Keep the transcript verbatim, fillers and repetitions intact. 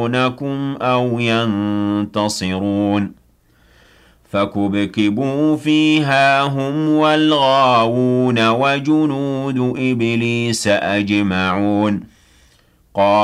يَنصُرُونَكُمْ أَوْ يَنتَصِرُونَ فَكُبْكِبُوا فِيهَا هُمْ وَالْغَاوُونَ وَجُنُودُ إِبْلِيسَ أَجْمَعُونَ